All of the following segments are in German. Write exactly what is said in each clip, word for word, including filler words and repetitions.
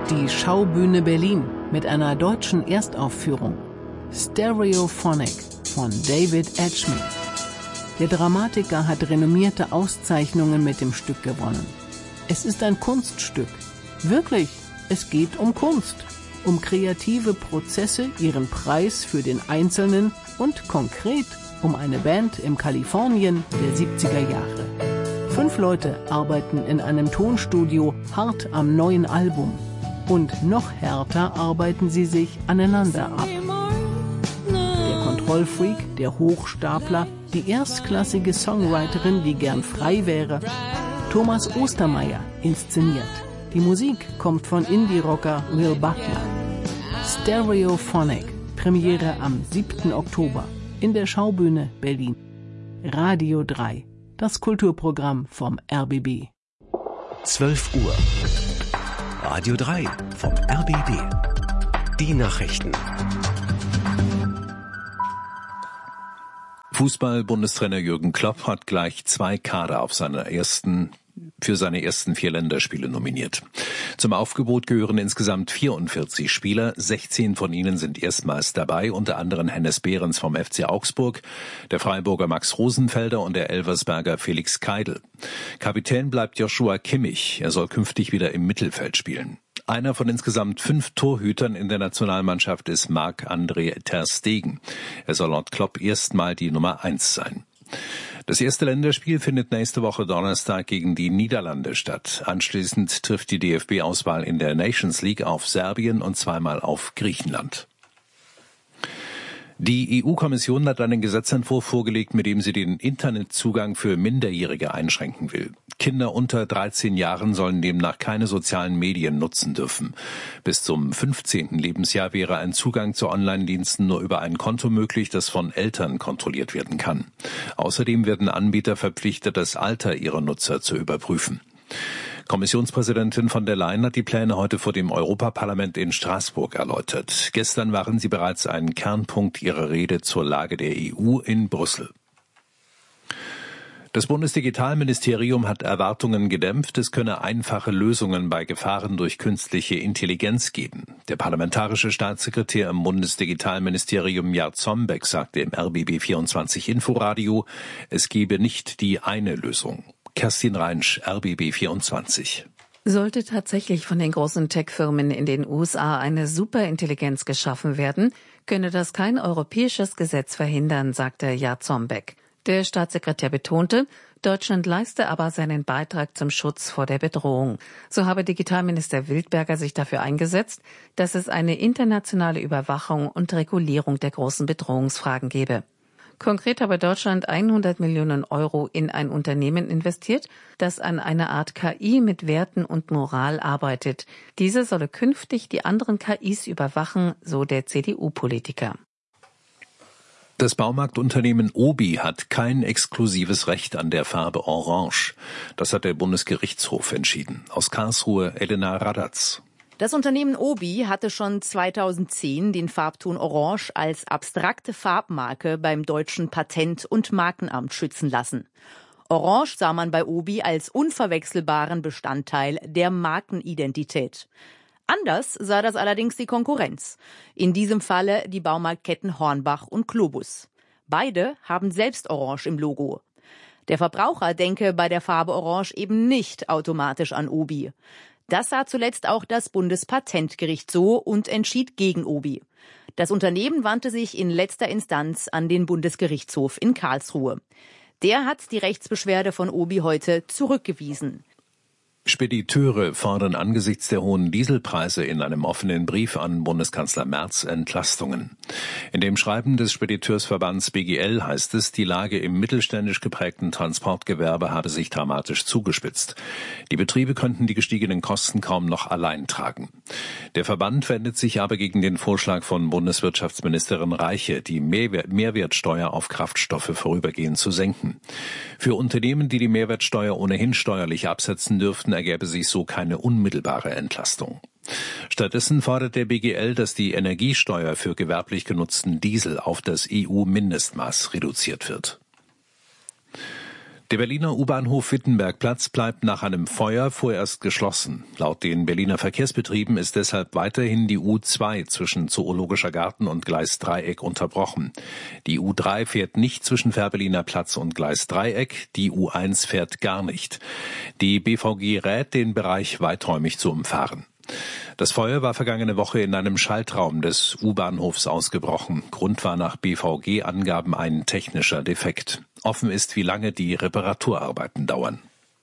Die Schaubühne Berlin mit einer deutschen Erstaufführung. Stereophonic von David Edgemead. Der Dramatiker hat renommierte Auszeichnungen mit dem Stück gewonnen. Es ist ein Kunststück. Wirklich, es geht um Kunst. Um kreative Prozesse, ihren Preis für den Einzelnen und konkret um eine Band im Kalifornien der siebziger Jahre. Fünf Leute arbeiten in einem Tonstudio hart am neuen Album. Und noch härter arbeiten sie sich aneinander ab. Der Kontrollfreak, der Hochstapler, die erstklassige Songwriterin, die gern frei wäre. Thomas Ostermeier inszeniert. Die Musik kommt von Indie-Rocker Will Butler. Stereophonic, Premiere am siebten Oktober in der Schaubühne Berlin. Radio drei, das Kulturprogramm vom R B B. zwölf Uhr. Radio drei vom R B B. Die Nachrichten. Fußball-Bundestrainer Jürgen Klopp hat gleich zwei Kader auf seiner ersten für seine ersten vier Länderspiele nominiert. Zum Aufgebot gehören insgesamt vierundvierzig Spieler, sechzehn von ihnen sind erstmals dabei, unter anderem Hennes Behrens vom F C Augsburg, der Freiburger Max Rosenfelder und der Elversberger Felix Keidl. Kapitän bleibt Joshua Kimmich, er soll künftig wieder im Mittelfeld spielen. Einer von insgesamt fünf Torhütern in der Nationalmannschaft ist Marc-André ter Stegen. Er soll laut Klopp erstmal die Nummer eins sein. Das erste Länderspiel findet nächste Woche Donnerstag gegen die Niederlande statt. Anschließend trifft die D F B-Auswahl in der Nations League auf Serbien und zweimal auf Griechenland. Die E U-Kommission hat einen Gesetzentwurf vorgelegt, mit dem sie den Internetzugang für Minderjährige einschränken will. Kinder unter dreizehn Jahren sollen demnach keine sozialen Medien nutzen dürfen. Bis zum fünfzehnten Lebensjahr wäre ein Zugang zu Online-Diensten nur über ein Konto möglich, das von Eltern kontrolliert werden kann. Außerdem werden Anbieter verpflichtet, das Alter ihrer Nutzer zu überprüfen. Kommissionspräsidentin von der Leyen hat die Pläne heute vor dem Europaparlament in Straßburg erläutert. Gestern waren sie bereits ein Kernpunkt ihrer Rede zur Lage der E U in Brüssel. Das Bundesdigitalministerium hat Erwartungen gedämpft, es könne einfache Lösungen bei Gefahren durch künstliche Intelligenz geben. Der parlamentarische Staatssekretär im Bundesdigitalministerium Jart Zombeck sagte im R B B vierundzwanzig Inforadio, es gebe nicht die eine Lösung. Kerstin Reinsch, R B B vierundzwanzig. Sollte tatsächlich von den großen Tech-Firmen in den U S A eine Superintelligenz geschaffen werden, könne das kein europäisches Gesetz verhindern, sagte Jart Zombeck. Der Staatssekretär betonte, Deutschland leiste aber seinen Beitrag zum Schutz vor der Bedrohung. So habe Digitalminister Wildberger sich dafür eingesetzt, dass es eine internationale Überwachung und Regulierung der großen Bedrohungsfragen gebe. Konkret habe Deutschland hundert Millionen Euro in ein Unternehmen investiert, das an einer Art K I mit Werten und Moral arbeitet. Diese solle künftig die anderen K Is überwachen, so der C D U-Politiker. Das Baumarktunternehmen Obi hat kein exklusives Recht an der Farbe Orange. Das hat der Bundesgerichtshof entschieden. Aus Karlsruhe Elena Radatz. Das Unternehmen Obi hatte schon zweitausendzehn den Farbton Orange als abstrakte Farbmarke beim deutschen Patent- und Markenamt schützen lassen. Orange sah man bei Obi als unverwechselbaren Bestandteil der Markenidentität. Anders sah das allerdings die Konkurrenz. In diesem Falle die Baumarktketten Hornbach und Globus. Beide haben selbst Orange im Logo. Der Verbraucher denke bei der Farbe Orange eben nicht automatisch an Obi. Das sah zuletzt auch das Bundespatentgericht so und entschied gegen Obi. Das Unternehmen wandte sich in letzter Instanz an den Bundesgerichtshof in Karlsruhe. Der hat die Rechtsbeschwerde von Obi heute zurückgewiesen. Spediteure fordern angesichts der hohen Dieselpreise in einem offenen Brief an Bundeskanzler Merz Entlastungen. In dem Schreiben des Spediteursverbands B G L heißt es, die Lage im mittelständisch geprägten Transportgewerbe habe sich dramatisch zugespitzt. Die Betriebe könnten die gestiegenen Kosten kaum noch allein tragen. Der Verband wendet sich aber gegen den Vorschlag von Bundeswirtschaftsministerin Reiche, die Mehrwertsteuer auf Kraftstoffe vorübergehend zu senken. Für Unternehmen, die die Mehrwertsteuer ohnehin steuerlich absetzen dürften, ergäbe sich so keine unmittelbare Entlastung. Stattdessen fordert der B G L, dass die Energiesteuer für gewerblich genutzten Diesel auf das E U-Mindestmaß reduziert wird. Der Berliner U-Bahnhof Wittenbergplatz bleibt nach einem Feuer vorerst geschlossen. Laut den Berliner Verkehrsbetrieben ist deshalb weiterhin die U zwei zwischen Zoologischer Garten und Gleisdreieck unterbrochen. Die U drei fährt nicht zwischen Fährberliner Platz und Gleisdreieck, die U eins fährt gar nicht. Die B V G rät, den Bereich weiträumig zu umfahren. Das Feuer war vergangene Woche in einem Schaltraum des U-Bahnhofs ausgebrochen. Grund war nach B V G-Angaben ein technischer Defekt. Offen ist, wie lange die Reparaturarbeiten dauern.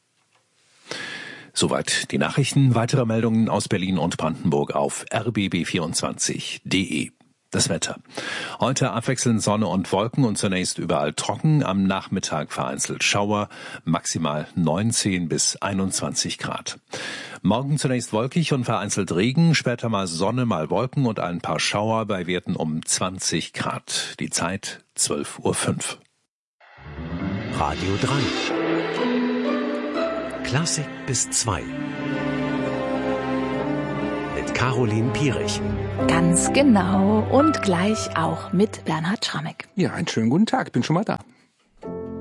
Soweit die Nachrichten. Weitere Meldungen aus Berlin und Brandenburg auf r b b vierundzwanzig punkt d e. Das Wetter. Heute abwechselnd Sonne und Wolken und zunächst überall trocken. Am Nachmittag vereinzelt Schauer, maximal neunzehn bis einundzwanzig Grad. Morgen zunächst wolkig und vereinzelt Regen, später mal Sonne, mal Wolken und ein paar Schauer bei Werten um zwanzig Grad. Die Zeit zwölf Uhr fünf. Radio drei. Klassik bis zwei. Mit Caroline Pierich. Ganz genau. Und gleich auch mit Bernhard Schrammeck. Ja, einen schönen guten Tag. Bin schon mal da.